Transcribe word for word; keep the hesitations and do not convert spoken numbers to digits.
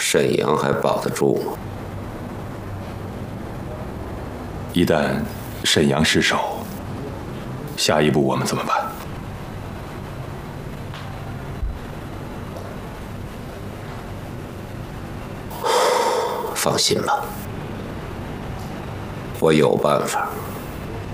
沈阳还保得住吗？ 一旦沈阳失守，下一步我们怎么办？ 放心吧，我有办法。